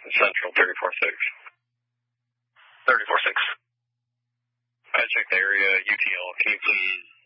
Central 34-6. 34-6. I checked the area, UTL. Can you please